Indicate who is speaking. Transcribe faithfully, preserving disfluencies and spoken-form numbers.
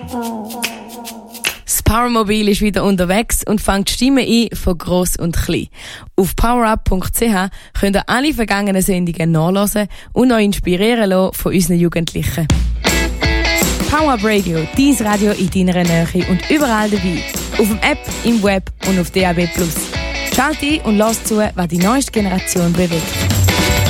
Speaker 1: Das Powermobil ist wieder unterwegs und fängt Stimmen ein von gross und klein. Auf powerup punkt c h könnt ihr alle vergangenen Sendungen nachhören und euch inspirieren lassen von unseren Jugendlichen. PowerUp Radio, dein Radio in deiner Nähe und überall dabei. Auf dem App, im Web und auf D A B plus. Schalt ein und lass zu, was die neueste Generation bewegt.